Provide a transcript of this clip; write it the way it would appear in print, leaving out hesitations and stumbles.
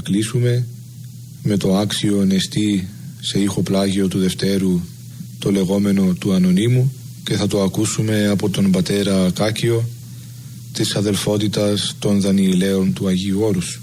κλείσουμε με το άξιο νεστή σε ήχο πλάγιο του Δευτέρου, το λεγόμενο του Ανωνύμου, και θα το ακούσουμε από τον πατέρα Κάκιο της αδελφότητας των Δανιηλαίων του Αγίου Όρους.